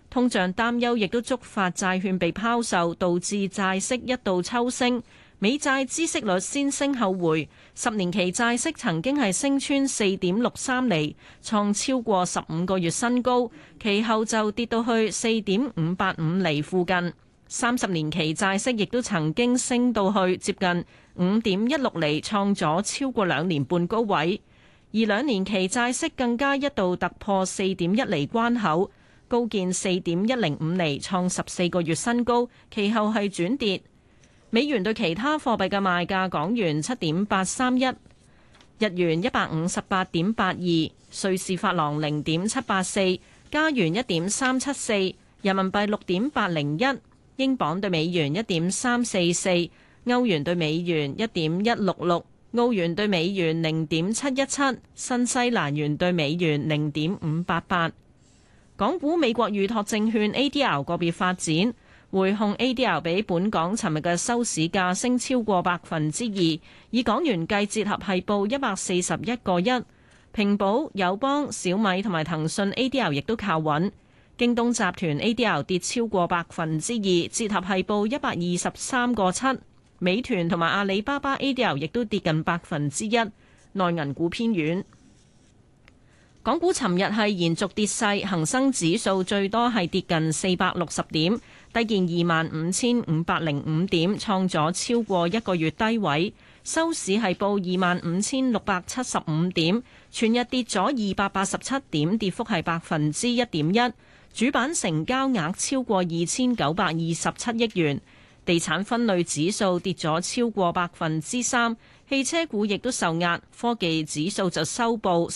通脹擔憂亦都觸發債券被拋售，導致債息一度抽升。美債孳息率先升後回，10年期債息曾經係升穿4.63厘，創超過15個月新高，其後就跌到去4.585厘附近。30年期債息亦都曾經升到去接近5.16厘，創咗超過2年半高位。而2年期債息更加一度突破4.1厘關口，高見4.105厘，創14個月新高，其後係轉跌。美元對其他貨幣嘅賣價：港元7.831，日元158.82，瑞士法郎0.784，加元1.374，人民幣6.801，英鎊對美元1.344，歐元對美元1.166，澳元對美元0.717，新西蘭元對美元0.588。港股美國預託證券 ADR 個別發展。匯控 ADR 比本港尋日嘅收市價升超過2%，以港元計折合係報141個1。平保、友邦、小米同埋騰訊 ADR 亦都靠穩。京東集團 ADR 跌超過2%，折合係報123個7。美團同埋阿里巴巴 ADR 亦都跌近1%，內銀股偏軟。港股尋日係延續跌勢，恒生指數最多係跌近460點，低見25,505點，創咗超過一個月低位。收市係報25,675點，全日跌咗287點，跌幅係1.1%。主板成交額超過2,927億元。地產分類指數跌咗超過3%，汽車股亦都受壓，科技指數就收報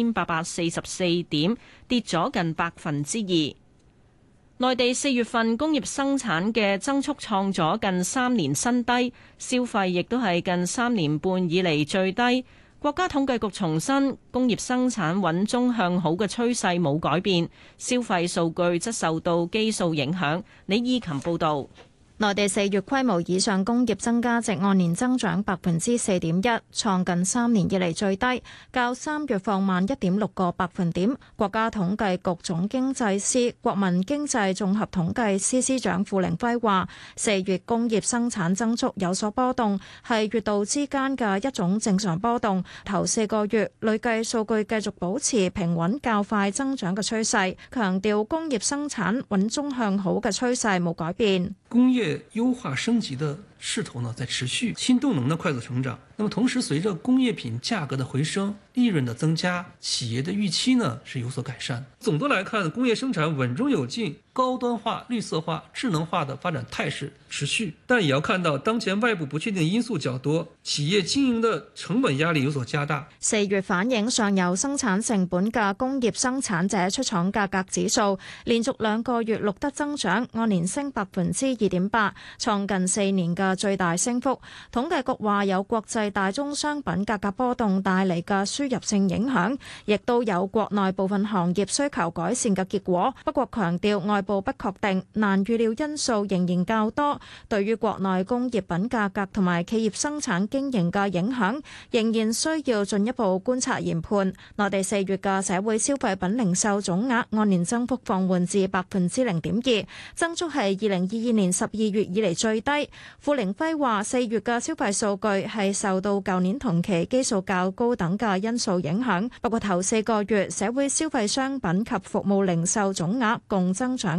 4,844點，跌咗近2%。內地4月份工業生產嘅增速創咗近3年新低，消費亦都係近3年半以嚟最低。國家統計局重申，工業生產穩中向好嘅趨勢冇改變，消費數據則受到基數影響。李依琴報導。 內地4月規模以上工業增加值按年增長4.1%，創近3年以嚟最低，較3月放慢1.6個百分點。國家統計局總經濟司、國民經濟綜合統計司司長付凌暉話：4月工業生產增速有所波動，係月度之間嘅一種正常波動。頭4個月累計數據繼續保持平穩較快增長嘅趨勢，強調工業生產穩中向好嘅趨勢冇改變。 工業優化升級的勢頭呢在持續，新動能的快速成長。那麼同時，隨着工業品價格的回升，利潤的增加，企業的預期呢是有所改善。總的來看，工業生產穩中有進，高端化、綠色化、智能化的發展態勢持續。但也要看到，當前外部不確定因素較多，企業經營的成本壓力有所加大。 4月反映上游生產成本嘅工業生產者出廠價格指數，連續2個月錄得增長，按年升2.8%，創近4年嘅最大升幅。統計局話有國際大宗商品價格波動帶嚟嘅輸入性影響，亦都有國內部分行業需求改善嘅結果。不過強調外部不確定、難預料因素仍然較多，對於國內工業品價格同埋企業生產經營嘅影響，仍然需要進一步觀察研判。內地4月嘅社會消費品零售總額按年增幅放緩至0.2%，增速係2022年12月以嚟最低。付凌暉話：4月嘅消費數據係受到舊年同期基數較高等嘅因素影響，不過頭4個月社會消費商品及服務零售總額共增長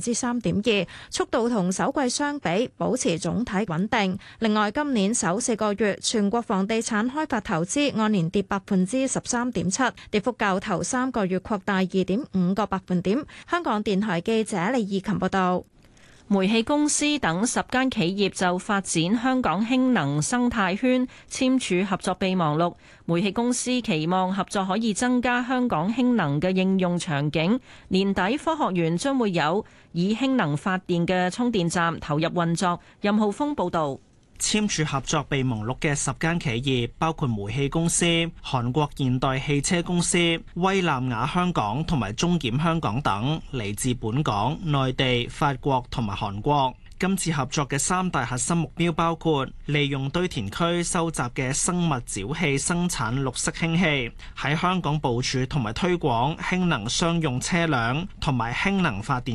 3.2%，速度同首季相比保持總體穩定。另外，今年首4個月全國房地產開發投資按年跌13.7%，跌幅較頭3個月擴大2.5個百分點。香港電台記者李義琴報道。 煤氣公司等10間企業就發展香港氫能生態圈簽署合作備忘錄。煤氣公司期望合作可以增加香港氫能嘅應用場景。年底科學園將會有以氫能發電嘅充電站投入運作。任浩峰報導。 簽署合作備忘錄嘅10間企業包括煤氣公司、韓國現代汽車公司、威納雅香港同埋中檢香港等，嚟自本港、內地、法國同埋韓國。今次合作嘅3大核心目標包括利用堆填區收集嘅生物沼氣生產綠色氫氣，喺香港部署同埋推廣氫能商用車輛同埋氫能發電